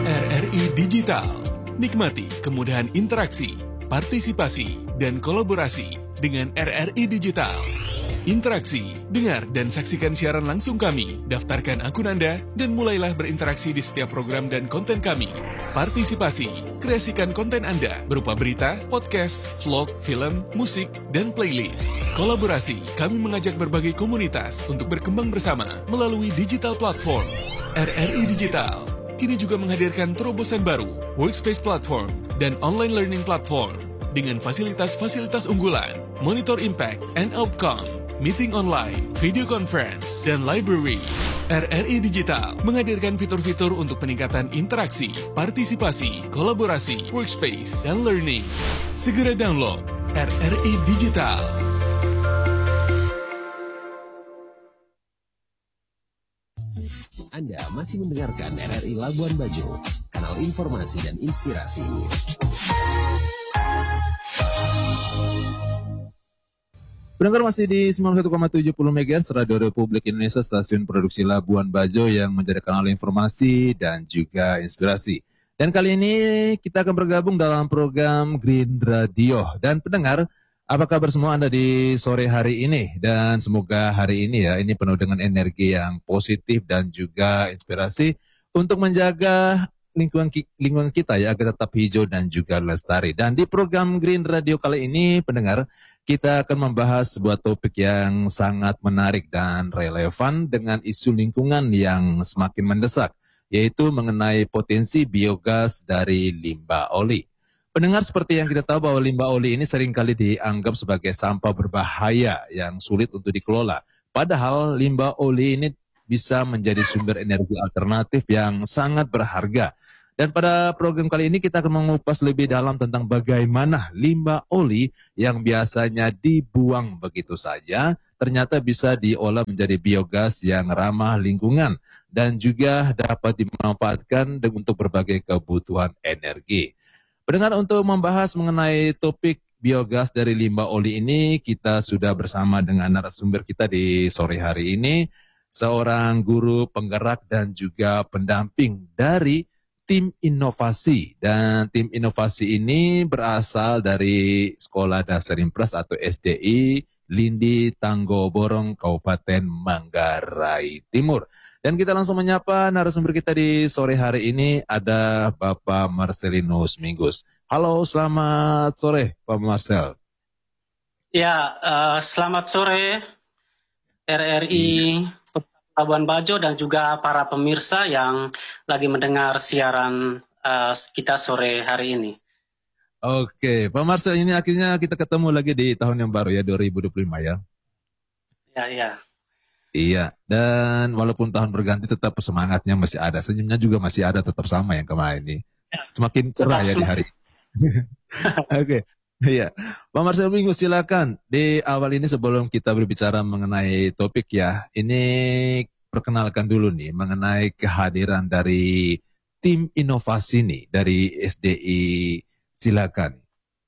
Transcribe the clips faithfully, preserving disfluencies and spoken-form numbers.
R R I Digital. Nikmati kemudahan interaksi, partisipasi, dan kolaborasi dengan R R I Digital. Interaksi, dengar dan saksikan siaran langsung kami, daftarkan akun Anda, dan mulailah berinteraksi di setiap program dan konten kami. Partisipasi, kreasikan konten Anda berupa berita, podcast, vlog, film, musik, dan playlist. Kolaborasi, kami mengajak berbagai komunitas untuk berkembang bersama melalui digital platform. R R I Digital kini juga menghadirkan terobosan baru, workspace platform, dan online learning platform dengan fasilitas-fasilitas unggulan, monitor impact and outcome, meeting online, video conference, dan library. R R I Digital menghadirkan fitur-fitur untuk peningkatan interaksi, partisipasi, kolaborasi, workspace, dan learning. Segera download R R I Digital. Anda masih mendengarkan R R I Labuan Bajo, kanal informasi dan inspirasi. Pendengar masih di sembilan puluh satu koma tujuh puluh megahertz Radio Republik Indonesia, stasiun produksi Labuan Bajo yang menjadi kanal informasi dan juga inspirasi. Dan kali ini kita akan bergabung dalam program Green Radio. Dan pendengar, apa kabar semua Anda di sore hari ini? Dan semoga hari ini ya, ini penuh dengan energi yang positif dan juga inspirasi untuk menjaga lingkungan, lingkungan kita ya, agar tetap hijau dan juga lestari. Dan di program Green Radio kali ini, pendengar, kita akan membahas sebuah topik yang sangat menarik dan relevan dengan isu lingkungan yang semakin mendesak, yaitu mengenai potensi biogas dari limbah oli. Pendengar, seperti yang kita tahu bahwa limbah oli ini seringkali dianggap sebagai sampah berbahaya yang sulit untuk dikelola. Padahal limbah oli ini bisa menjadi sumber energi alternatif yang sangat berharga. Dan pada program kali ini kita akan mengupas lebih dalam tentang bagaimana limbah oli yang biasanya dibuang begitu saja ternyata bisa diolah menjadi biogas yang ramah lingkungan dan juga dapat dimanfaatkan untuk berbagai kebutuhan energi. Pendengar, untuk membahas mengenai topik biogas dari limbah oli ini, kita sudah bersama dengan narasumber kita di sore hari ini, seorang guru penggerak dan juga pendamping dari tim inovasi. Dan tim inovasi ini berasal dari Sekolah Dasar Impres atau S D I Lindi Tanggoborong, Kabupaten Manggarai Timur. Dan kita langsung menyapa narasumber kita di sore hari ini, ada Bapak Marcelinus Minggus. Halo, selamat sore Pak Marcel. Ya, uh, selamat sore R R I Labuan Bajo dan juga para pemirsa yang lagi mendengar siaran uh, kita sore hari ini. Oke, Pak Marcel, ini akhirnya kita ketemu lagi di tahun yang baru ya, dua ribu dua puluh lima ya. Ya, ya. Iya, dan walaupun tahun berganti tetap semangatnya masih ada, senyumnya juga masih ada, tetap sama yang kemarin ini. Semakin cerah ya di hari. Oke, iya. Pak Marcel Minggu, silakan. Di awal ini sebelum kita berbicara mengenai topik ya, ini perkenalkan dulu nih mengenai kehadiran dari tim inovasi nih dari S D I. Silakan.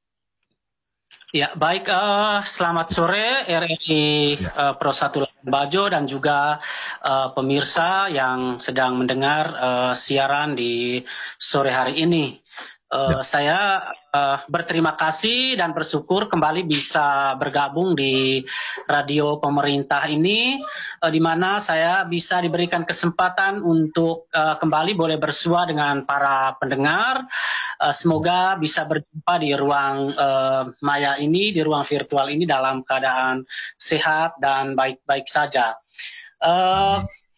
Ya, baik. Uh, selamat sore R R I ya. uh, Pro satu Labuan Bajo dan juga uh, pemirsa yang sedang mendengar uh, siaran di sore hari ini. Uh, ya. Saya uh, berterima kasih dan bersyukur kembali bisa bergabung di radio pemerintah ini, uh, di mana saya bisa diberikan kesempatan untuk uh, kembali boleh bersua dengan para pendengar. Uh, semoga bisa berjumpa di ruang uh, maya ini, di ruang virtual ini dalam keadaan sehat dan baik-baik saja. Uh,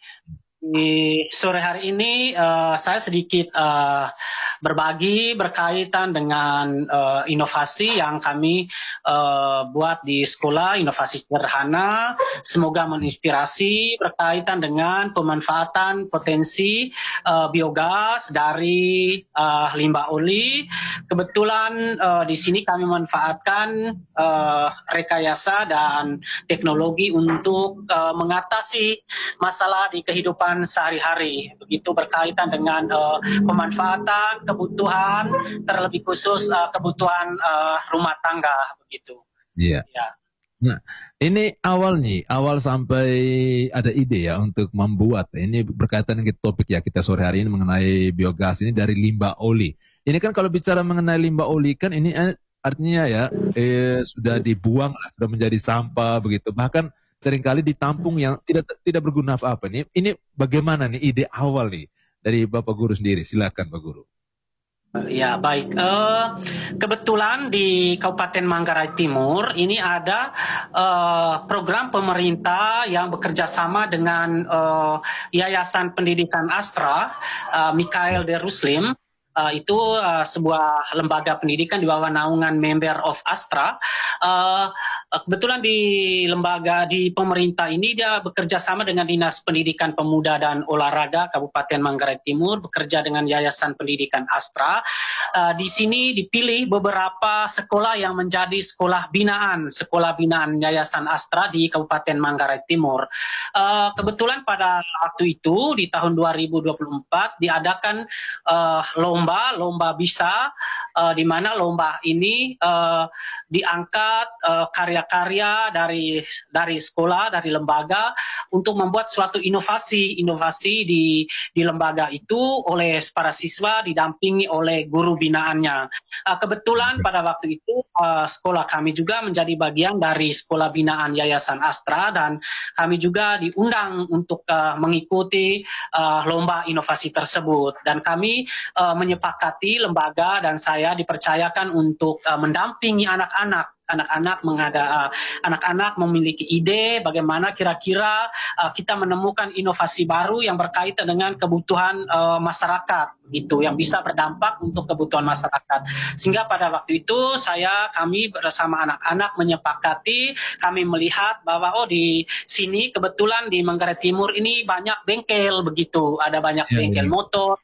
Di sore hari ini uh, saya sedikit uh, berbagi berkaitan dengan uh, inovasi yang kami uh, buat di sekolah, inovasi sederhana, semoga menginspirasi berkaitan dengan pemanfaatan potensi uh, biogas dari uh, limbah oli. Kebetulan uh, di sini kami memanfaatkan uh, rekayasa dan teknologi untuk uh, mengatasi masalah di kehidupan sehari-hari, begitu berkaitan dengan uh, pemanfaatan kebutuhan, terlebih khusus uh, kebutuhan uh, rumah tangga, begitu. Iya. Ya. Nah, ini awal nih, awal sampai ada ide ya untuk membuat, ini berkaitan dengan topik ya kita sore hari ini mengenai biogas ini dari limbah oli. Ini kan kalau bicara mengenai limbah oli kan ini eh, artinya ya eh, sudah dibuang, sudah menjadi sampah begitu. Bahkan seringkali ditampung yang tidak tidak berguna apa-apa nih. Ini bagaimana nih ide awal nih dari Bapak Guru sendiri? Silakan Pak Guru. Ya, baik. Uh, kebetulan di Kabupaten Manggarai Timur ini ada uh, program pemerintah yang bekerja sama dengan uh, Yayasan Pendidikan Astra, uh, Mikhail de Ruslim. Uh, itu uh, sebuah lembaga pendidikan di bawah naungan member of Astra. Uh, kebetulan di lembaga di pemerintah ini dia bekerja sama dengan Dinas Pendidikan Pemuda dan Olahraga Kabupaten Manggarai Timur, bekerja dengan Yayasan Pendidikan Astra. Uh, di sini dipilih beberapa sekolah yang menjadi sekolah binaan, sekolah binaan Yayasan Astra di Kabupaten Manggarai Timur. Uh, kebetulan pada waktu itu di tahun dua ribu dua puluh empat diadakan uh, lomba lomba lomba bisa uh, di mana lomba ini uh, diangkat uh, karya-karya dari dari sekolah, dari lembaga untuk membuat suatu inovasi inovasi di di lembaga itu oleh para siswa didampingi oleh guru binaannya. Uh, kebetulan pada waktu itu uh, sekolah kami juga menjadi bagian dari sekolah binaan Yayasan Astra dan kami juga diundang untuk uh, mengikuti uh, lomba inovasi tersebut dan kami uh, menyepakati lembaga dan saya dipercayakan untuk uh, mendampingi anak-anak anak-anak mengada uh, anak-anak memiliki ide bagaimana kira-kira uh, kita menemukan inovasi baru yang berkaitan dengan kebutuhan uh, masyarakat gitu yang bisa berdampak untuk kebutuhan masyarakat. Sehingga pada waktu itu saya kami bersama anak-anak menyepakati, kami melihat bahwa oh di sini kebetulan di Manggarai Timur ini banyak bengkel begitu, ada banyak Ya, bengkel ya. motor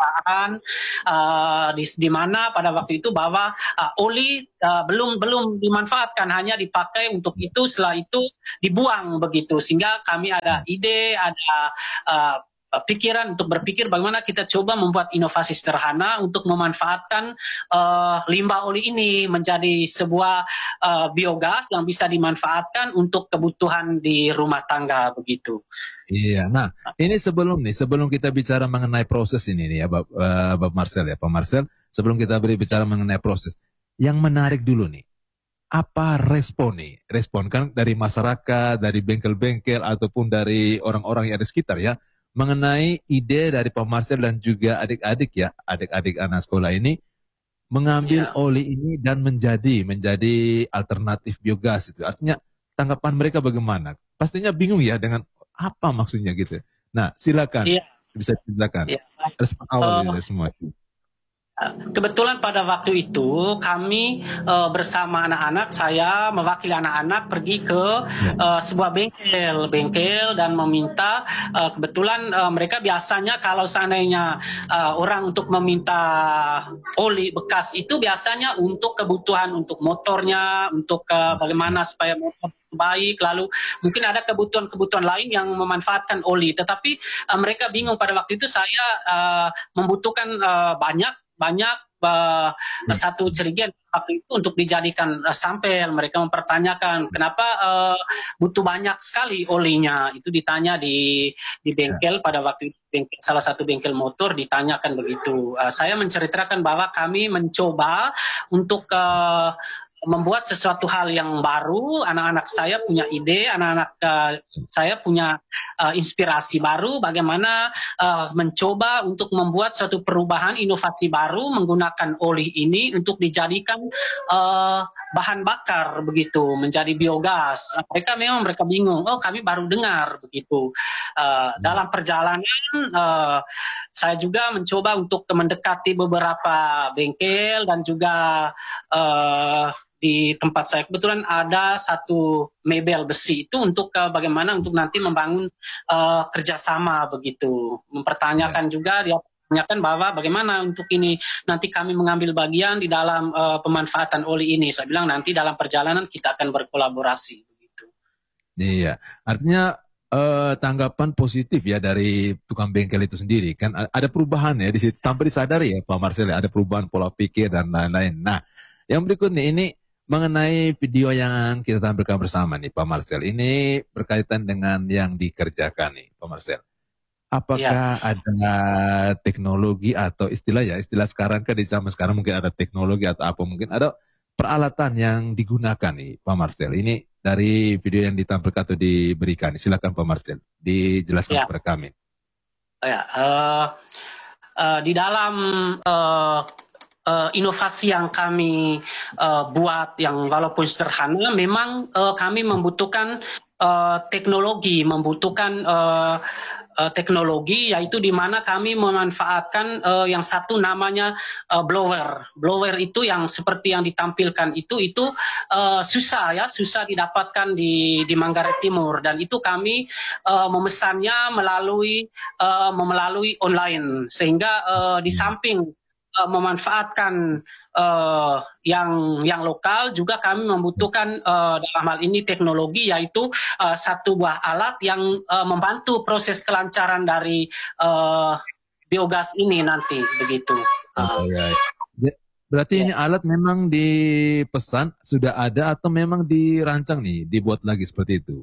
uh, di, di mana pada waktu itu bahwa uh, oli uh, belum belum dimanfaatkan, hanya dipakai untuk itu, setelah itu dibuang begitu, sehingga kami ada ide, ada uh, pikiran untuk berpikir bagaimana kita coba membuat inovasi sederhana untuk memanfaatkan uh, limbah oli ini menjadi sebuah uh, biogas yang bisa dimanfaatkan untuk kebutuhan di rumah tangga begitu. Iya, nah ini sebelum nih, sebelum kita bicara mengenai proses ini nih ya, Bab, uh, Bab Marcel ya, Pak Marcel, sebelum kita berbicara mengenai proses, yang menarik dulu nih, apa respon nih, respon kan dari masyarakat, dari bengkel-bengkel ataupun dari orang-orang yang ada sekitar ya, mengenai ide dari Pak Marcel dan juga adik-adik ya, adik-adik anak sekolah ini mengambil Ya. oli ini dan menjadi menjadi alternatif biogas itu. Artinya tanggapan mereka bagaimana? Pastinya bingung ya dengan apa maksudnya gitu. Nah, silakan. Iya. Bisa silakan. Ya. Respon awal Uh, dari semua. Kebetulan pada waktu itu kami uh, bersama anak-anak, saya mewakili anak-anak pergi ke uh, sebuah bengkel, bengkel dan meminta. Uh, kebetulan uh, mereka biasanya kalau seandainya uh, orang untuk meminta oli bekas itu biasanya untuk kebutuhan untuk motornya, untuk uh, bagaimana supaya motor baik, lalu mungkin ada kebutuhan-kebutuhan lain yang memanfaatkan oli. Tetapi uh, mereka bingung pada waktu itu saya uh, membutuhkan uh, banyak banyak uh, hmm. satu jerigen waktu itu untuk dijadikan uh, sampel. Mereka mempertanyakan kenapa uh, butuh banyak sekali olinya. Itu ditanya di di bengkel pada waktu itu, bengkel, salah satu bengkel motor ditanyakan begitu. Uh, saya menceritakan bahwa kami mencoba untuk uh, membuat sesuatu hal yang baru. Anak-anak saya punya ide, anak-anak uh, saya punya uh, inspirasi baru bagaimana uh, mencoba untuk membuat suatu perubahan inovasi baru menggunakan oli ini untuk dijadikan uh, bahan bakar begitu, menjadi biogas. Mereka memang mereka bingung, oh kami baru dengar begitu. Uh, dalam perjalanan uh, saya juga mencoba untuk mendekati beberapa bengkel dan juga uh, di tempat saya kebetulan ada satu mebel besi itu untuk uh, bagaimana untuk nanti membangun uh, kerjasama begitu. Mempertanyakan ya. juga dia tanyakan bahwa bagaimana untuk ini nanti kami mengambil bagian di dalam uh, pemanfaatan oli ini. Saya bilang nanti dalam perjalanan kita akan berkolaborasi begitu. Iya, artinya uh, tanggapan positif ya dari tukang bengkel itu sendiri kan ada perubahan ya di situ tanpa disadari ya Pak Marcel, ada perubahan pola pikir dan lain-lain. Nah, yang berikutnya ini mengenai video yang kita tampilkan bersama nih Pak Marcel, ini berkaitan dengan yang dikerjakan nih Pak Marcel. Apakah ya. ada teknologi atau istilah ya, istilah sekarang kan di zaman sekarang mungkin ada teknologi atau apa, mungkin ada peralatan yang digunakan nih Pak Marcel. Ini dari video yang ditampilkan atau diberikan, silakan Pak Marcel, dijelaskan ya. kepada kami. Ya, uh, uh, di dalam uh, Uh, inovasi yang kami uh, buat yang walaupun sederhana, memang uh, kami membutuhkan uh, teknologi, membutuhkan uh, uh, teknologi, yaitu di mana kami memanfaatkan uh, yang satu namanya uh, blower. Blower itu yang seperti yang ditampilkan itu itu uh, susah ya, susah didapatkan di di Manggarai Timur, dan itu kami uh, memesannya melalui uh, melalui online, sehingga uh, di samping memanfaatkan uh, yang yang lokal, juga kami membutuhkan uh, dalam hal ini teknologi, yaitu uh, satu buah alat yang uh, membantu proses kelancaran dari uh, biogas ini nanti begitu. Oh, ya. Berarti ya. Ini alat memang dipesan sudah ada atau memang dirancang nih, dibuat lagi seperti itu?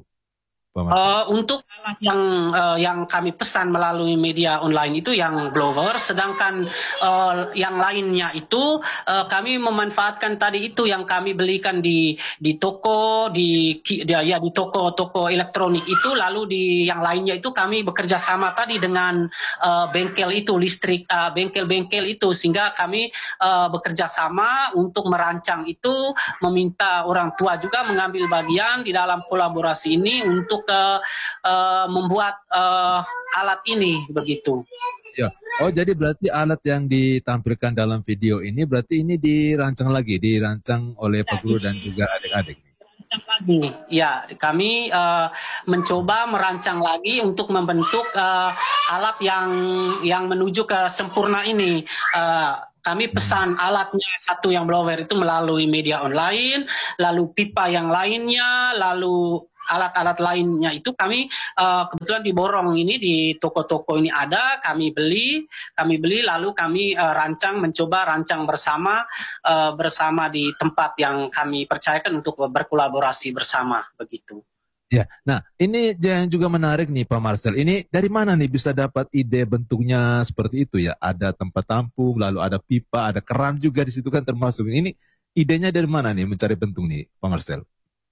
Uh, untuk alat yang uh, yang kami pesan melalui media online itu yang blower, sedangkan uh, yang lainnya itu uh, kami memanfaatkan tadi itu yang kami belikan di di toko di ya di toko-toko elektronik itu, lalu di yang lainnya itu kami bekerja sama tadi dengan uh, bengkel itu listrik, uh, bengkel-bengkel itu, sehingga kami uh, bekerja sama untuk merancang itu, meminta orang tua juga mengambil bagian di dalam kolaborasi ini untuk ke uh, membuat uh, alat ini begitu. Ya. Oh, jadi berarti alat yang ditampilkan dalam video ini berarti ini dirancang lagi, dirancang oleh Pak Guru dan juga adik-adik. Lagi, ya, kami uh, mencoba merancang lagi untuk membentuk uh, alat yang yang menuju ke sempurna ini. Uh, Kami pesan alatnya satu yang blower itu melalui media online, lalu pipa yang lainnya, lalu alat-alat lainnya itu kami uh, kebetulan diborong ini di toko-toko ini ada, kami beli, kami beli lalu kami uh, rancang, mencoba rancang bersama uh, bersama di tempat yang kami percayakan untuk berkolaborasi bersama begitu. Ya, nah ini yang juga menarik nih Pak Marcel. Ini dari mana nih bisa dapat ide bentuknya seperti itu ya? Ada tempat tampung, lalu ada pipa, ada keran juga di situ kan termasuk. Ini idenya dari mana nih mencari bentuk nih Pak Marcel?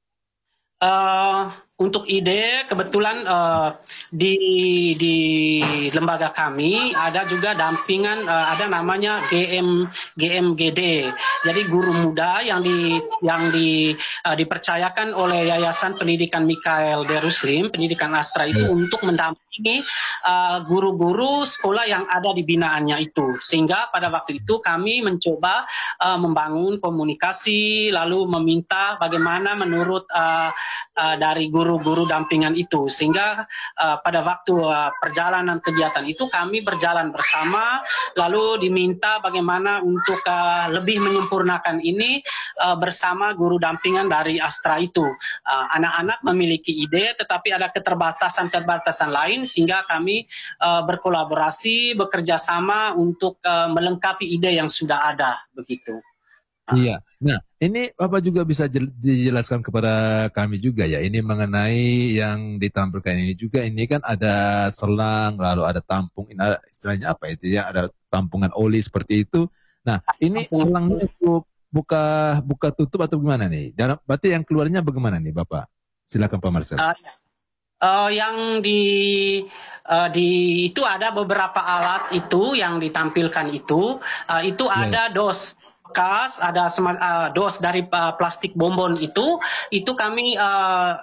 Uh, untuk ide kebetulan uh, di di lembaga kami ada juga dampingan, uh, ada namanya G M G M G D. Jadi guru muda yang di yang di uh, dipercayakan oleh Yayasan Pendidikan Mikael Darussalim, Pendidikan Astra itu hmm. untuk mendampingi uh, guru-guru sekolah yang ada di binaannya itu. Sehingga pada waktu itu kami mencoba uh, membangun komunikasi, lalu meminta bagaimana menurut uh, uh, dari guru-guru dampingan itu, sehingga uh, pada waktu uh, perjalanan kegiatan itu kami berjalan bersama, lalu diminta bagaimana untuk uh, lebih menyempurnakan ini uh, bersama guru dampingan dari Astra itu. Uh, anak-anak memiliki ide, tetapi ada keterbatasan-keterbatasan lain, sehingga kami uh, berkolaborasi, bekerja sama untuk uh, melengkapi ide yang sudah ada begitu. Iya. Nah, ini Bapak juga bisa dijelaskan kepada kami juga ya. Ini mengenai yang ditampilkan ini juga. Ini kan ada selang, lalu ada tampung. Ini ada, istilahnya apa itu ya? Ada tampungan oli seperti itu. Nah, ini selangnya itu buka buka tutup atau gimana nih? Dan berarti yang keluarnya bagaimana nih, Bapak? Silakan Pak Marcel. Uh, uh, yang di uh, di itu ada beberapa alat itu yang ditampilkan itu. Uh, itu yeah. ada dos. Bekas, ada uh, dos dari uh, plastik bonbon itu, itu kami uh,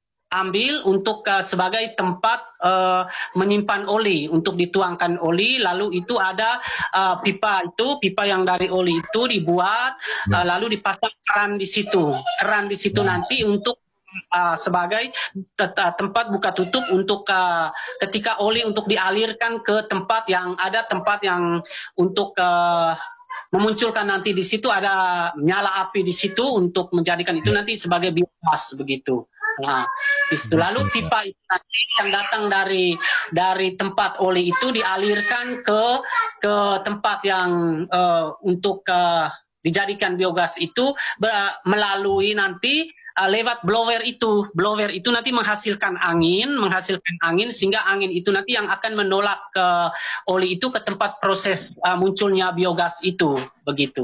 ambil untuk uh, sebagai tempat uh, menyimpan oli, untuk dituangkan oli, lalu itu ada uh, pipa itu, pipa yang dari oli itu dibuat, uh, lalu dipasang keran di situ, keran di situ nanti untuk Uh, sebagai tempat buka tutup untuk uh, ketika oli untuk dialirkan ke tempat yang ada tempat yang untuk uh, memunculkan nanti di situ ada nyala api di situ untuk menjadikan itu nanti sebagai biogas begitu. Nah, di situ lalu pipa itu nanti yang datang dari dari tempat oli itu dialirkan ke ke tempat yang uh, untuk uh, dijadikan biogas itu melalui nanti uh, lewat blower itu. Blower itu nanti menghasilkan angin, menghasilkan angin sehingga angin itu nanti yang akan menolak ke oli itu ke tempat proses uh, munculnya biogas itu, begitu.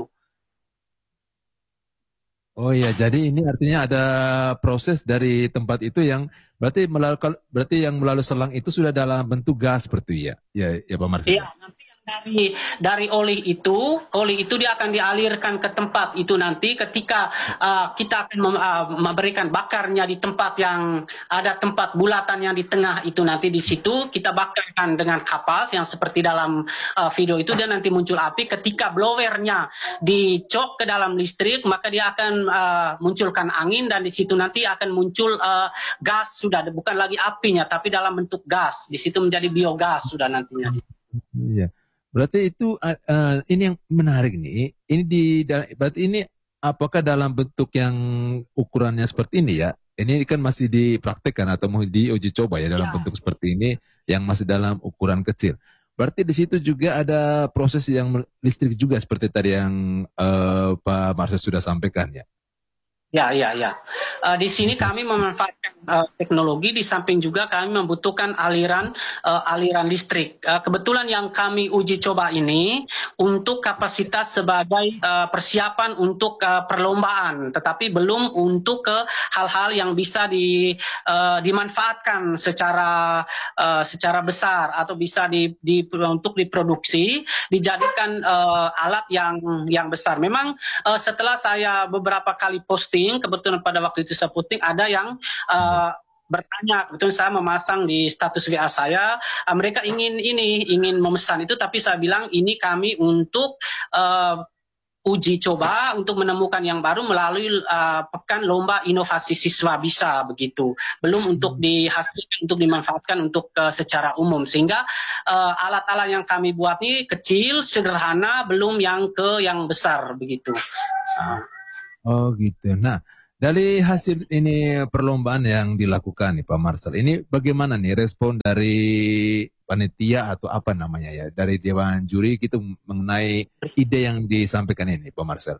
Oh iya, jadi ini artinya ada proses dari tempat itu yang berarti melalui berarti yang melalui selang itu sudah dalam bentuk gas seperti ya, ya, ya Pak Marcel. Iya, nanti yang dari dari oli itu, oli itu dia akan dialirkan ke tempat itu nanti ketika uh, kita akan mem, uh, memberikan bakarnya di tempat yang ada tempat bulatan yang di tengah itu nanti di situ kita bakarkan dengan kapas yang seperti dalam uh, video itu dia nanti muncul api. Ketika blowernya dicok ke dalam listrik maka dia akan uh, munculkan angin dan di situ nanti akan muncul uh, gas sudah bukan lagi apinya tapi dalam bentuk gas. Di situ menjadi biogas sudah nantinya. Iya. Berarti itu uh, uh, ini yang menarik nih. Ini di berarti ini apakah dalam bentuk yang ukurannya seperti ini ya? Ini kan masih dipraktekkan atau mau diuji coba ya dalam ya. bentuk seperti ini yang masih dalam ukuran kecil. Berarti di situ juga ada proses yang listrik juga seperti tadi yang uh, Pak Marcel sudah sampaikan ya. Ya, ya, ya. Uh, di sini kami memanfaatkan uh, teknologi, di samping juga kami membutuhkan aliran uh, aliran listrik. Uh, kebetulan yang kami uji coba ini untuk kapasitas sebagai uh, persiapan untuk uh, perlombaan, tetapi belum untuk ke hal-hal yang bisa di, uh, dimanfaatkan secara uh, secara besar atau bisa di, di untuk diproduksi, dijadikan uh, alat yang yang besar. Memang uh, setelah saya beberapa kali posting kebetulan pada waktu itu saya puting ada yang uh, bertanya, kebetulan saya memasang di status W A saya, uh, mereka ingin ini, ingin memesan itu, tapi saya bilang ini kami untuk uh, uji coba untuk menemukan yang baru melalui uh, pekan lomba inovasi siswa bisa begitu, belum untuk dihasilkan untuk dimanfaatkan untuk uh, secara umum sehingga uh, alat-alat yang kami buat ini kecil, sederhana, belum yang ke yang besar begitu. Uh. Oh gitu. Nah, dari hasil ini perlombaan yang dilakukan nih Pak Marcel, ini bagaimana nih respon dari panitia atau apa namanya ya, dari Dewan Juri gitu mengenai ide yang disampaikan ini Pak Marcel?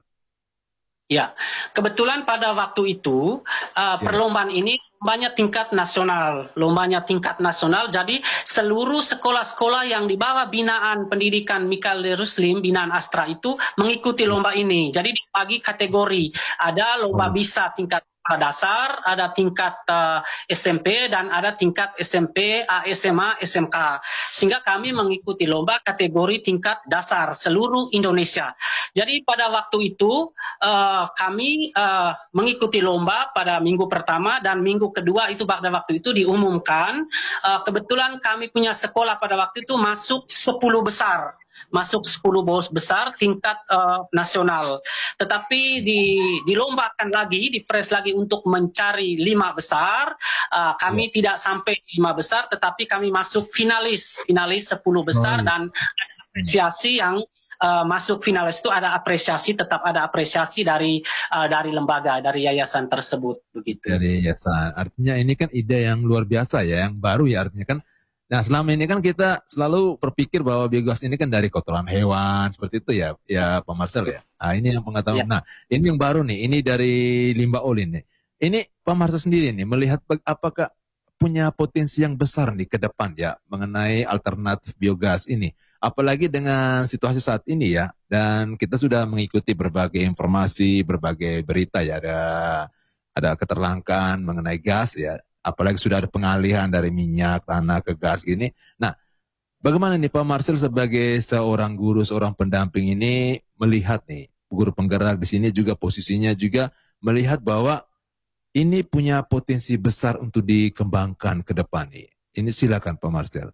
Ya, kebetulan pada waktu itu uh, perlombaan ini lombanya tingkat nasional, lombanya tingkat nasional. Jadi seluruh sekolah-sekolah yang di bawah binaan pendidikan Mikhail Ruslim, binaan Astra itu mengikuti lomba ini. Jadi dibagi kategori, ada lomba bisa tingkat dasar, ada tingkat uh, S M P dan ada tingkat S M P, S M A, S M K. Sehingga kami mengikuti lomba kategori tingkat dasar seluruh Indonesia. Jadi pada waktu itu uh, kami uh, mengikuti lomba pada minggu pertama dan minggu kedua itu pada waktu itu diumumkan. Uh, kebetulan kami punya sekolah pada waktu itu masuk sepuluh besar. Masuk sepuluh bos besar tingkat uh, nasional. Tetapi di, dilombakan lagi, dipres lagi untuk mencari lima besar. Uh, kami ya. tidak sampai lima besar, tetapi kami masuk finalis, finalis sepuluh besar oh, ya. Dan ada apresiasi yang uh, masuk finalis itu ada apresiasi, tetap ada apresiasi dari uh, dari lembaga, dari yayasan tersebut, begitu. Dari yayasan, artinya ini kan ide yang luar biasa ya, yang baru ya artinya kan. Nah selama ini kan kita selalu berpikir bahwa biogas ini kan dari kotoran hewan seperti itu ya, ya Pak Marcel ya. Nah ini yang pengetahuan. Ya. Nah ini yang baru nih, ini dari limbah oli nih. Ini Pak Marcel sendiri nih melihat apakah punya potensi yang besar nih ke depan ya mengenai alternatif biogas ini. Apalagi dengan situasi saat ini ya, dan kita sudah mengikuti berbagai informasi, berbagai berita ya, ada ada keterlangkaan mengenai gas ya. Apalagi sudah ada pengalihan dari minyak, tanah ke gas gini. Nah, bagaimana nih Pak Marcel sebagai seorang guru, seorang pendamping ini melihat nih, guru penggerak di sini juga posisinya juga melihat bahwa ini punya potensi besar untuk dikembangkan ke depan nih. Ini silakan Pak Marcel.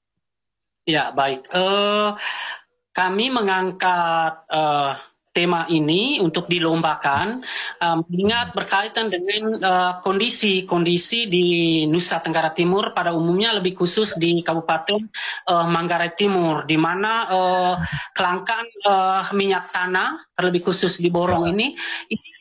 Ya, baik. Uh, kami mengangkat uh, tema ini untuk dilombakan, um, mengingat berkaitan dengan kondisi-kondisi uh, di Nusa Tenggara Timur pada umumnya, lebih khusus di Kabupaten uh, Manggarai Timur, di mana uh, kelangkaan uh, minyak tanah, terlebih khusus di Borong ini, ini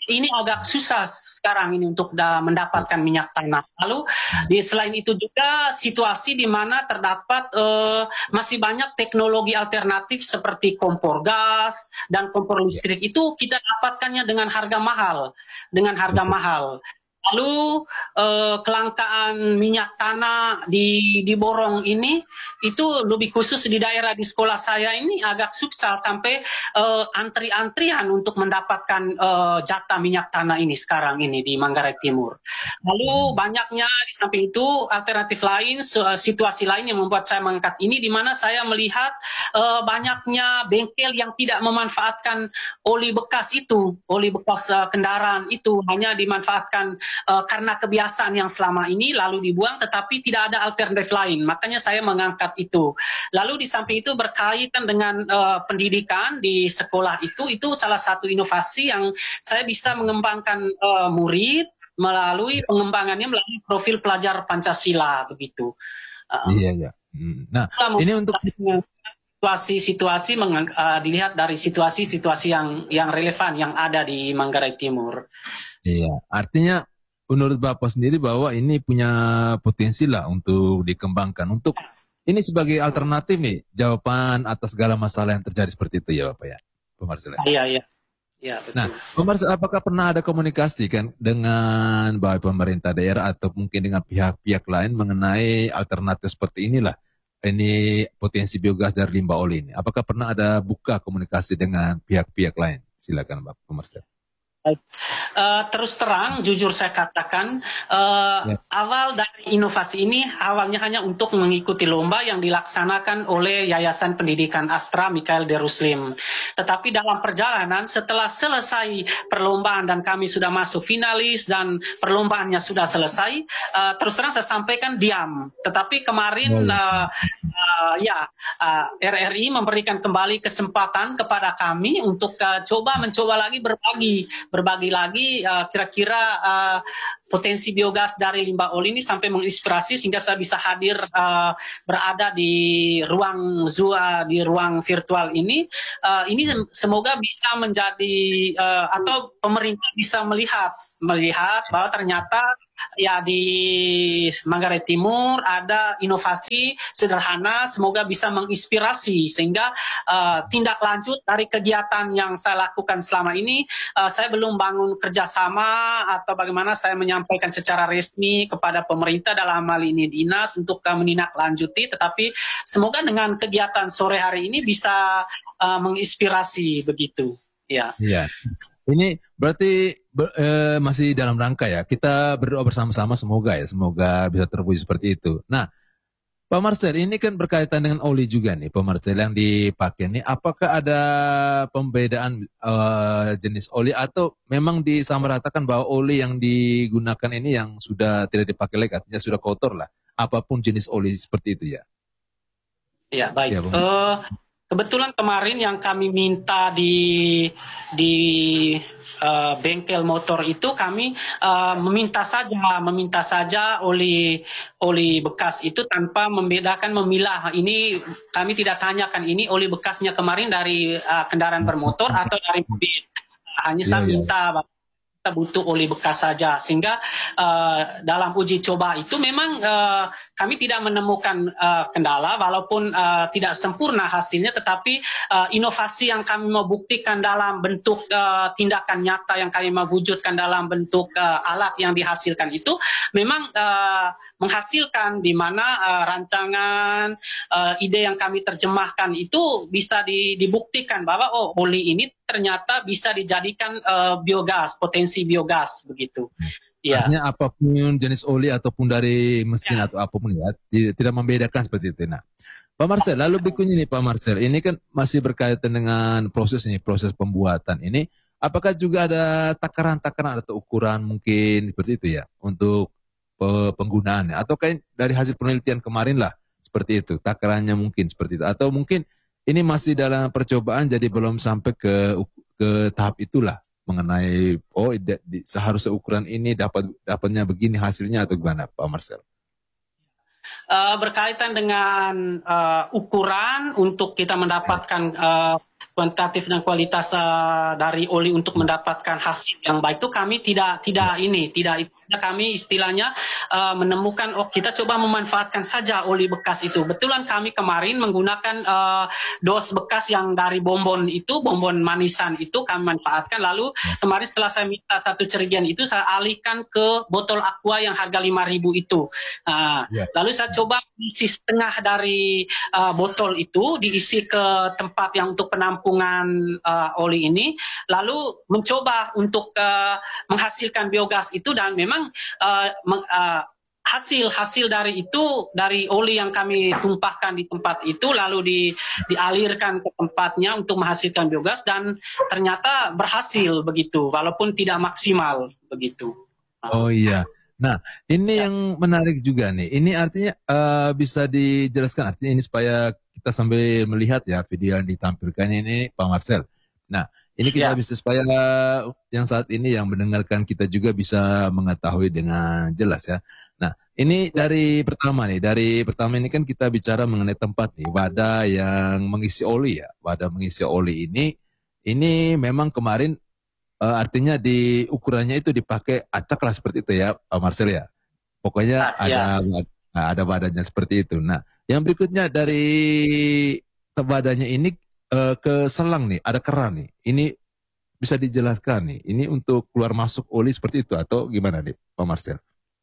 ini agak susah sekarang ini untuk da, mendapatkan minyak tanah. Lalu di selain itu juga situasi di mana terdapat uh, masih banyak teknologi alternatif seperti kompor gas dan kompor listrik itu kita dapatkannya dengan harga mahal, dengan harga mahal. Lalu eh, kelangkaan minyak tanah di di Borong ini itu lebih khusus di daerah di sekolah saya ini agak susah sampai eh, antri-antrian untuk mendapatkan eh, jatah minyak tanah ini sekarang ini di Manggarai Timur. Lalu banyaknya di samping itu alternatif lain, situasi lain yang membuat saya mengangkat ini di mana saya melihat eh, banyaknya bengkel yang tidak memanfaatkan oli bekas itu, oli bekas eh, kendaraan itu hanya dimanfaatkan Uh, karena kebiasaan yang selama ini lalu dibuang, tetapi tidak ada alternatif lain. Makanya saya mengangkat itu. Lalu di samping itu berkaitan dengan uh, pendidikan di sekolah itu, itu salah satu inovasi yang saya bisa mengembangkan uh, murid melalui pengembangannya melalui profil pelajar Pancasila begitu. Uh, iya iya. Hmm. Nah ini untuk situasi-situasi uh, dilihat dari situasi-situasi yang yang relevan yang ada di Manggarai Timur. Iya, artinya menurut Bapak sendiri bahwa ini punya potensi lah untuk dikembangkan. Untuk ini sebagai alternatif nih, jawaban atas segala masalah yang terjadi seperti itu ya Bapak ya, Pak Marcel. Iya, iya. Ya, betul. Nah, Pak Marcel, apakah pernah ada komunikasi kan dengan baik pemerintah daerah atau mungkin dengan pihak-pihak lain mengenai alternatif seperti inilah? Ini potensi biogas dari limbah oli ini. Apakah pernah ada buka komunikasi dengan pihak-pihak lain? Silakan Bapak Marcel. Uh, terus terang, jujur saya katakan, uh, yes. awal dari inovasi ini awalnya hanya untuk mengikuti lomba yang dilaksanakan oleh Yayasan Pendidikan Astra Mikael de Ruslim. Tetapi dalam perjalanan setelah selesai perlombaan dan kami sudah masuk finalis dan perlombaannya sudah selesai, uh, terus terang saya sampaikan diam. Tetapi kemarin, uh, uh, ya uh, R R I memberikan kembali kesempatan kepada kami untuk uh, coba mencoba lagi berbagi. berbagi lagi uh, kira-kira uh, potensi biogas dari limbah oli ini sampai menginspirasi sehingga saya bisa hadir uh, berada di ruang Zua, di ruang virtual ini. Uh, ini semoga bisa menjadi uh, atau pemerintah bisa melihat melihat bahwa ternyata ya di Manggarai Timur ada inovasi sederhana, semoga bisa menginspirasi sehingga uh, tindak lanjut dari kegiatan yang saya lakukan selama ini. Uh, saya belum bangun kerjasama atau bagaimana saya menyampaikan secara resmi kepada pemerintah dalam hal ini dinas untuk uh, menindaklanjuti, tetapi semoga dengan kegiatan sore hari ini bisa uh, menginspirasi begitu. Ya. Iya. Ini berarti ber, eh, masih dalam rangka ya. Kita berdoa bersama-sama semoga ya, semoga bisa terwujud seperti itu. Nah, Pak Marcel, ini kan berkaitan dengan oli juga nih, Pak Marcel yang dipakai ini. Apakah ada pembedaan uh, jenis oli atau memang disamaratakan bahwa oli yang digunakan ini yang sudah tidak dipakai lagi, artinya sudah kotor lah. Apapun jenis oli seperti itu ya? Ya baik. Ya, uh, Kebetulan kemarin yang kami minta di di uh, bengkel motor itu kami uh, meminta saja meminta saja oli oli bekas itu tanpa membedakan memilah. Ini kami tidak tanyakan ini oli bekasnya kemarin dari uh, kendaraan bermotor atau dari mobil. Hanya saya minta kita butuh oli bekas saja, sehingga uh, dalam uji coba itu memang uh, kami tidak menemukan uh, kendala walaupun uh, tidak sempurna hasilnya, tetapi uh, inovasi yang kami mau buktikan dalam bentuk uh, tindakan nyata yang kami mau wujudkan dalam bentuk uh, alat yang dihasilkan itu memang uh, menghasilkan di mana uh, rancangan uh, ide yang kami terjemahkan itu bisa di, dibuktikan bahwa oh oli ini ternyata bisa dijadikan uh, biogas, potensi biogas begitu. Ya. Artinya apapun jenis oli ataupun dari mesin ya. Atau apapun ya, tidak membedakan seperti itu. Nah, Pak Marcel, lalu berikutnya nih Pak Marcel, ini kan masih berkaitan dengan proses ini, proses pembuatan ini. Apakah juga ada takaran-takaran atau ukuran mungkin seperti itu ya untuk penggunaannya? Atau kayak dari hasil penelitian kemarin lah seperti itu, takarannya mungkin seperti itu. Atau mungkin ini masih dalam percobaan jadi belum sampai ke ke tahap itulah mengenai oh di, di, seharusnya ukuran ini dapat dapatnya begini hasilnya atau gimana Pak Marcel? Uh, berkaitan dengan uh, ukuran untuk kita mendapatkan uh, kuantitatif dan kualitas uh, dari oli untuk mendapatkan hasil yang baik itu kami tidak tidak ini tidak itu kami istilahnya uh, menemukan oh kita coba memanfaatkan saja oli bekas itu. Betulan kami kemarin menggunakan uh, dos bekas yang dari bonbon itu, bonbon manisan itu kami manfaatkan. Lalu kemarin setelah saya minta satu cerigian itu saya alihkan ke botol aqua yang harga lima ribu itu. Uh, yeah. Lalu saya coba isi setengah dari uh, botol itu diisi ke tempat yang untuk penampungan uh, oli ini. Lalu mencoba untuk uh, menghasilkan biogas itu dan memang Uh, uh, hasil hasil dari itu dari oli yang kami tumpahkan di tempat itu lalu di, dialirkan ke tempatnya untuk menghasilkan biogas dan ternyata berhasil begitu walaupun tidak maksimal begitu. Oh iya. Nah ini ya. Yang menarik juga nih. Ini artinya uh, bisa dijelaskan artinya ini supaya kita sambil melihat ya video yang ditampilkan ini Pak Marcel. Nah. Ini kita ya. Bisa supaya yang saat ini yang mendengarkan kita juga bisa mengetahui dengan jelas ya. Nah ini dari pertama nih, dari pertama ini kan kita bicara mengenai tempat nih, wadah yang mengisi oli ya. Wadah mengisi oli ini, ini memang kemarin uh, artinya di ukurannya itu dipakai acak lah seperti itu ya Pak Marcel ya. Pokoknya ah, ada ya. Ada wadahnya seperti itu. Nah yang berikutnya dari wadahnya ini Uh, ke selang nih, ada keran nih. Ini bisa dijelaskan nih. Ini untuk keluar masuk oli seperti itu atau gimana nih, Pak Marcel?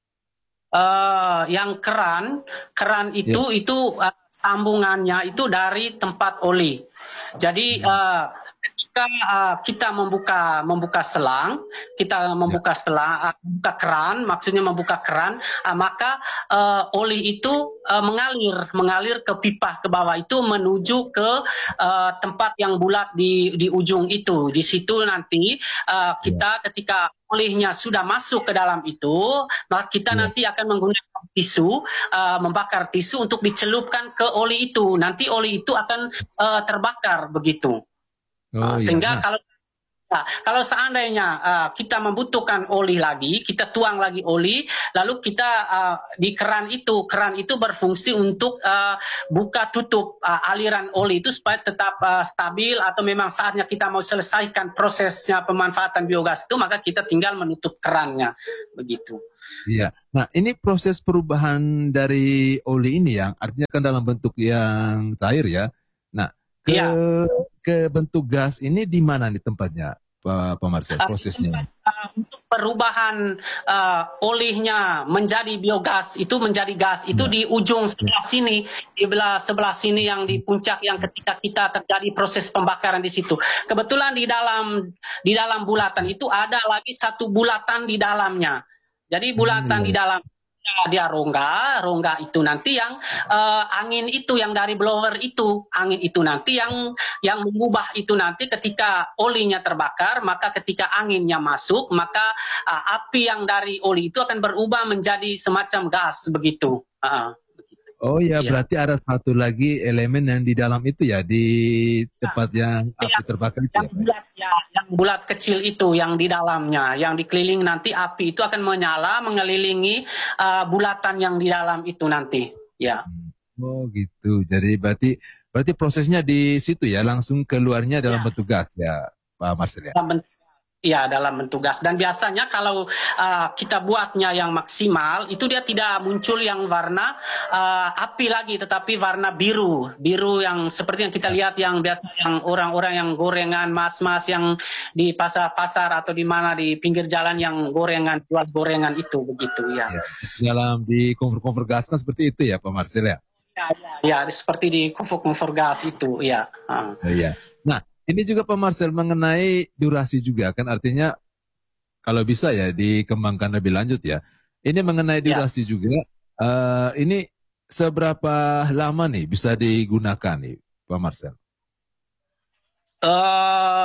Uh, yang keran, keran itu yeah. itu uh, sambungannya itu dari tempat oli. Jadi uh, ketika uh, kita membuka membuka selang, kita membuka yeah. selang, uh, membuka keran, maksudnya membuka keran, uh, maka uh, oli itu uh, mengalir mengalir ke pipa ke bawah itu menuju ke uh, tempat yang bulat di di ujung itu. Di situ nanti uh, kita yeah. ketika olihnya sudah masuk ke dalam itu, maka kita yeah. nanti akan menggunakan tisu, uh, membakar tisu untuk dicelupkan ke oli itu. Nanti oli itu akan uh, terbakar begitu. Oh, uh, sehingga iya. kalau nah, kalau seandainya uh, kita membutuhkan oli lagi, kita tuang lagi oli, lalu kita uh, di keran itu, keran itu berfungsi untuk uh, buka tutup uh, aliran oli itu supaya tetap uh, stabil atau memang saatnya kita mau selesaikan prosesnya pemanfaatan biogas itu, maka kita tinggal menutup kerannya, begitu. Iya. Nah ini proses perubahan dari oli ini yang artinya kan dalam bentuk yang cair ya. Nah ke ya. ke bentuk gas ini di mana nih tempatnya Pak, Pak Marcel prosesnya? Uh, untuk perubahan uh, olihnya menjadi biogas itu menjadi gas itu ya. Di ujung sebelah sini, di belah sebelah sini yang di puncak yang ketika kita terjadi proses pembakaran di situ. Kebetulan di dalam di dalam bulatan itu ada lagi satu bulatan di dalamnya. Jadi bulatan hmm. di dalam dia rongga, rongga itu nanti yang uh, angin itu yang dari blower itu, angin itu nanti yang yang mengubah itu nanti ketika olinya terbakar, maka ketika anginnya masuk, maka uh, api yang dari oli itu akan berubah menjadi semacam gas begitu. Uh, Oh ya, ya, berarti ada satu lagi elemen yang di dalam itu ya, di tempat ya. yang api ya, terbakar itu yang ya? Bulat, ya, yang bulat kecil itu yang di dalamnya, yang dikelilingi nanti api itu akan menyala mengelilingi uh, bulatan yang di dalam itu nanti. Ya. Oh gitu, jadi berarti berarti prosesnya di situ ya, langsung keluarnya dalam ya. bentuk gas ya, Pak Marcel ya? Dalam Iya, dalam bentuk gas. Dan biasanya kalau uh, kita buatnya yang maksimal, itu dia tidak muncul yang warna uh, api lagi, tetapi warna biru. Biru yang seperti yang kita lihat yang biasa yang orang-orang yang gorengan, mas-mas yang di pasar-pasar atau di mana di pinggir jalan yang gorengan, jual gorengan itu, begitu ya. ya dalam di kompor-kompor gas kan seperti itu ya, Pak Marcel ya? Ya, ya, ya seperti di kompor-kompor gas itu, ya. Uh. Oh, iya. Nah, ini juga Pak Marcel mengenai durasi juga kan artinya kalau bisa ya dikembangkan lebih lanjut ya. Ini mengenai durasi ya. juga. Uh, ini seberapa lama nih bisa digunakan nih Pak Marcel? Uh,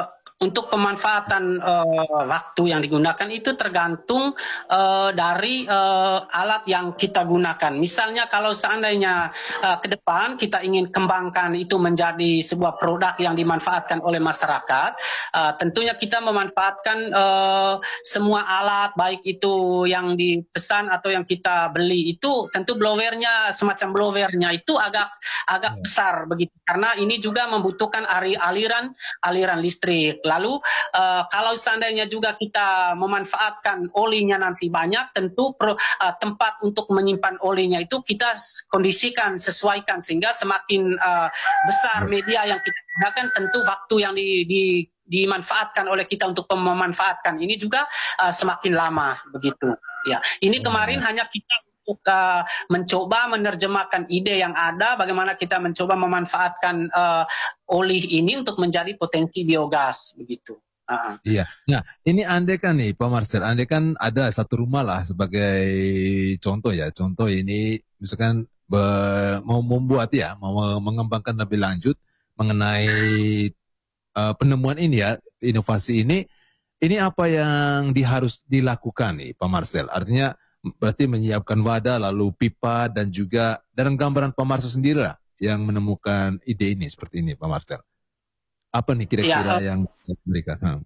untuk pemanfaatan uh, waktu yang digunakan itu tergantung uh, dari uh, alat yang kita gunakan. Misalnya kalau seandainya uh, ke depan kita ingin kembangkan itu menjadi sebuah produk yang dimanfaatkan oleh masyarakat, uh, tentunya kita memanfaatkan uh, semua alat, baik itu yang dipesan atau yang kita beli, itu tentu blowernya, semacam blowernya itu agak agak besar begitu, karena ini juga membutuhkan aliran aliran listrik. Lalu uh, kalau seandainya juga kita memanfaatkan olinya nanti banyak, tentu pro, uh, tempat untuk menyimpan olinya itu kita kondisikan, sesuaikan, sehingga semakin uh, besar media yang kita gunakan, tentu waktu yang di, di dimanfaatkan oleh kita untuk memanfaatkan ini juga uh, semakin lama begitu. Ya, ini kemarin hanya kita untuk uh, mencoba menerjemahkan ide yang ada, bagaimana kita mencoba memanfaatkan uh, oli ini untuk menjadi potensi biogas begitu. Uh-huh. Iya. Nah, ini andai kan nih Pak Marcel, andai kan ada satu rumah lah sebagai contoh ya, contoh ini misalkan be- mau membuat ya, mau mengembangkan lebih lanjut mengenai uh, penemuan ini ya, inovasi ini, ini apa yang di, harus dilakukan nih Pak Marcel? Artinya berarti menyiapkan wadah, lalu pipa, dan juga dalam gambaran Pak Marcel sendiri lah yang menemukan ide ini seperti ini Pak Marcel. Apa nih kira-kira ya, yang bisa diberikan? Hmm.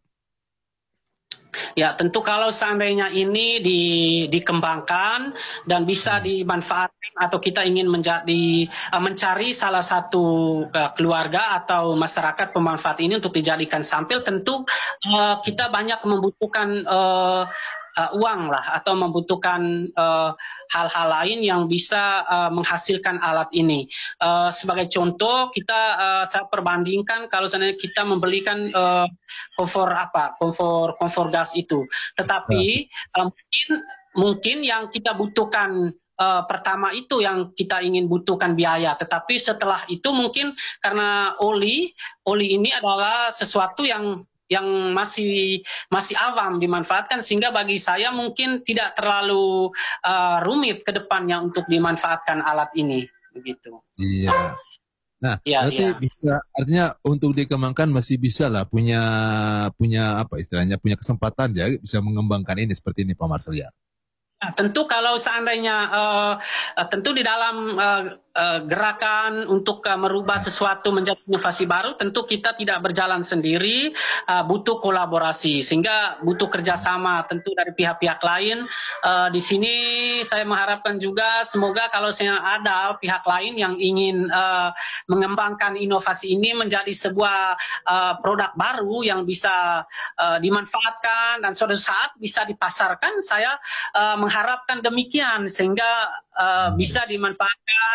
Ya, tentu kalau seandainya ini di, dikembangkan dan bisa dimanfaatkan, atau kita ingin menjadi uh, mencari salah satu uh, keluarga atau masyarakat pemanfaat ini untuk dijadikan sampel, tentu uh, kita banyak membutuhkan uh, uh, uang lah, atau membutuhkan uh, hal-hal lain yang bisa uh, menghasilkan alat ini. Uh, sebagai contoh, kita uh, saya perbandingkan kalau seandainya kita membelikan uh, kompor apa, kompor kompor gas itu, tetapi uh, mungkin mungkin yang kita butuhkan uh, pertama itu yang kita ingin butuhkan biaya, tetapi setelah itu mungkin karena oli oli ini adalah sesuatu yang yang masih masih awam dimanfaatkan, sehingga bagi saya mungkin tidak terlalu uh, rumit ke depannya untuk dimanfaatkan alat ini begitu. Iya. Nah, ya, berarti ya. bisa, artinya untuk dikembangkan masih bisa lah, punya punya apa istilahnya, punya kesempatan ya bisa mengembangkan ini seperti ini Pak Marcel ya. Nah, tentu kalau seandainya uh, uh, tentu di dalam uh, uh, gerakan untuk uh, merubah sesuatu menjadi inovasi baru, tentu kita tidak berjalan sendiri, uh, butuh kolaborasi, sehingga butuh kerjasama tentu dari pihak-pihak lain. Uh, di sini saya mengharapkan juga semoga kalau saya ada pihak lain yang ingin uh, mengembangkan inovasi ini menjadi sebuah uh, produk baru yang bisa uh, dimanfaatkan dan suatu saat bisa dipasarkan, saya uh, mengharapkan demikian, sehingga uh, bisa dimanfaatkan,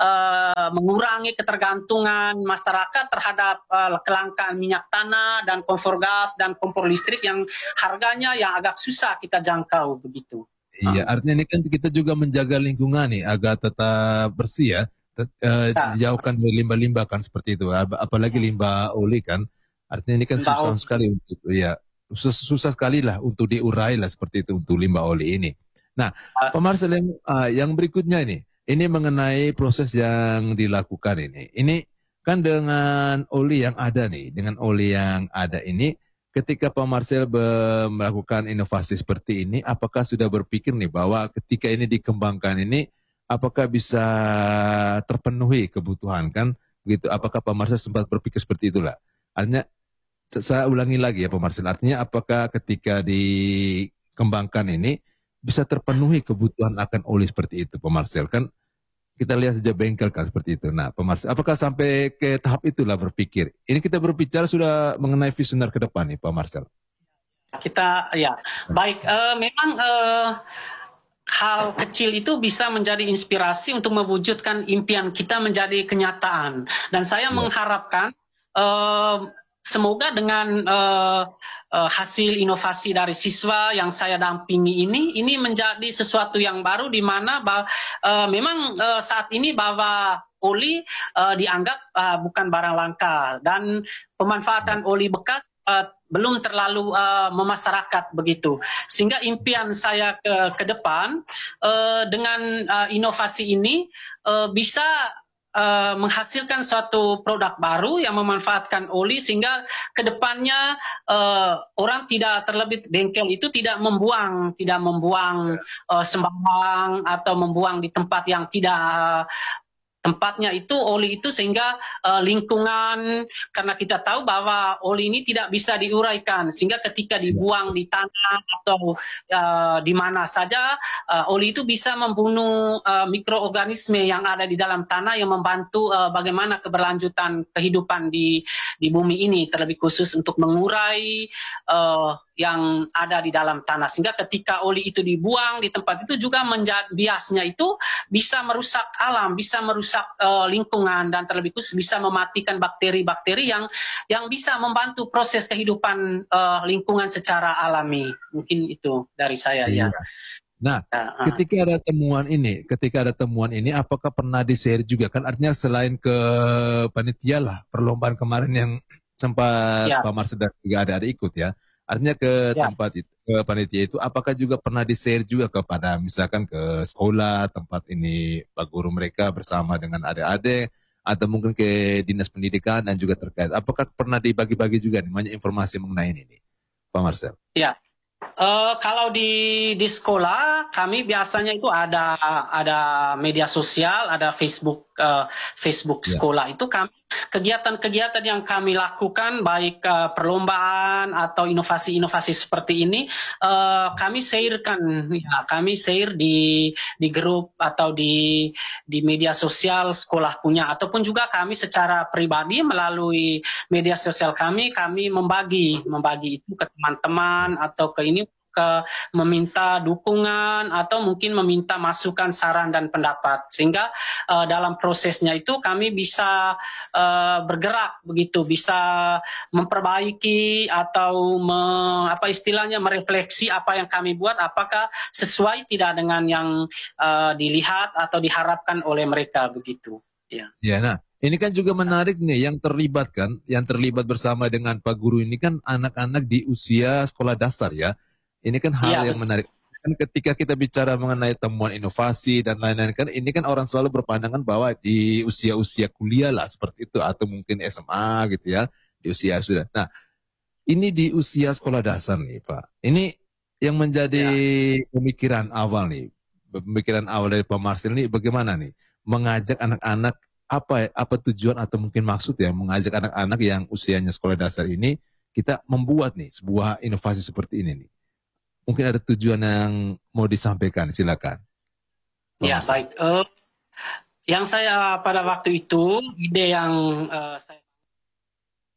uh, mengurangi ketergantungan masyarakat terhadap uh, kelangkaan minyak tanah dan kompor gas dan kompor listrik yang harganya yang agak susah kita jangkau begitu. Iya, artinya ini kan kita juga menjaga lingkungan nih agar tetap bersih ya, tet, uh, ya. Dijauhkan dari limbah-limbah kan seperti itu, apalagi limbah oli kan, artinya ini kan limbah susah oli. sekali untuk ya susah, susah sekali lah untuk diurai lah seperti itu untuk limbah oli ini. Nah, Pak Marcel yang, uh, yang berikutnya ini, ini mengenai proses yang dilakukan ini. Ini kan dengan oli yang ada nih, dengan oli yang ada ini, ketika Pak Marcel melakukan inovasi seperti ini, apakah sudah berpikir nih bahwa ketika ini dikembangkan ini, apakah bisa terpenuhi kebutuhan kan? Begitu. Apakah Pak Marcel sempat berpikir seperti itulah? Artinya, saya ulangi lagi ya Pak Marcel, artinya apakah ketika dikembangkan ini, bisa terpenuhi kebutuhan akan oli seperti itu, Pak Marcel? Kan kita lihat saja bengkel kan seperti itu. Nah, Pak Marcel, apakah sampai ke tahap itulah berpikir? Ini kita berbicara sudah mengenai visioner ke depan nih, Pak Marcel. Kita, ya, baik. Uh, memang uh, hal kecil itu bisa menjadi inspirasi untuk mewujudkan impian kita menjadi kenyataan. Dan saya ya. mengharapkan uh, semoga dengan uh, uh, hasil inovasi dari siswa yang saya dampingi ini, ini menjadi sesuatu yang baru, di mana uh, memang uh, saat ini bahwa oli uh, dianggap uh, bukan barang langka, dan pemanfaatan oli bekas uh, belum terlalu uh, memasyarakat begitu. Sehingga impian saya ke, ke depan uh, dengan uh, inovasi ini uh, bisa uh, menghasilkan suatu produk baru yang memanfaatkan oli sehingga kedepannya uh, orang tidak terlebih bengkel itu tidak membuang tidak membuang uh, sembarang atau membuang di tempat yang tidak uh, tempatnya itu oli itu sehingga uh, lingkungan, karena kita tahu bahwa oli ini tidak bisa diuraikan sehingga ketika dibuang di tanah atau uh, di mana saja uh, oli itu bisa membunuh uh, mikroorganisme yang ada di dalam tanah yang membantu uh, bagaimana keberlanjutan kehidupan di di bumi ini, terlebih khusus untuk mengurai uh, yang ada di dalam tanah sehingga ketika oli itu dibuang di tempat itu juga menjadi biasnya itu bisa merusak alam, bisa merusak uh, lingkungan dan terlebih khusus bisa mematikan bakteri-bakteri yang yang bisa membantu proses kehidupan uh, lingkungan secara alami. Mungkin itu dari saya iya. ya. Nah, uh, ketika ada temuan ini, ketika ada temuan ini, apakah pernah di-share juga kan? Artinya selain ke panitia lah, perlombaan kemarin yang sempat ya. Pak Mars dan juga ada ada ikut ya. Artinya ke Ya. tempat itu, ke panitia itu, apakah juga pernah di-share juga kepada misalkan ke sekolah, tempat ini Pak Guru mereka bersama dengan adik-adik, atau mungkin ke dinas pendidikan dan juga terkait. Apakah pernah dibagi-bagi juga nih, banyak informasi mengenai ini nih, Pak Marcel? Ya. Uh, kalau di di sekolah kami biasanya itu ada ada media sosial, ada Facebook uh, Facebook Ya. sekolah itu kami kegiatan-kegiatan yang kami lakukan baik uh, perlombaan atau inovasi-inovasi seperti ini uh, kami sharekan ya kami share di di grup atau di di media sosial sekolah punya ataupun juga kami secara pribadi melalui media sosial kami kami membagi membagi itu ke teman-teman atau ke ini ke meminta dukungan atau mungkin meminta masukan, saran dan pendapat sehingga uh, dalam prosesnya itu kami bisa uh, bergerak begitu, bisa memperbaiki atau me, apa istilahnya merefleksi apa yang kami buat apakah sesuai tidak dengan yang uh, dilihat atau diharapkan oleh mereka begitu. Ya. Ya, nah ini kan juga menarik nih yang terlibat kan, yang terlibat bersama dengan Pak Guru ini kan anak-anak di usia sekolah dasar ya. Ini kan hal Ya, yang menarik. Kan ketika kita bicara mengenai temuan inovasi dan lain-lain kan ini kan orang selalu berpandangan bahwa di usia-usia kuliah lah seperti itu atau mungkin S M A gitu ya, di usia sudah. Nah, ini di usia sekolah dasar nih, Pak. Ini yang menjadi ya. pemikiran awal nih. Pemikiran awal dari Pak Marcel nih bagaimana nih mengajak anak-anak apa apa tujuan atau mungkin maksud ya mengajak anak-anak yang usianya sekolah dasar ini kita membuat nih sebuah inovasi seperti ini nih. Mungkin ada tujuan yang mau disampaikan, silakan. Ya, baik. Uh, yang saya pada waktu itu, ide yang uh, saya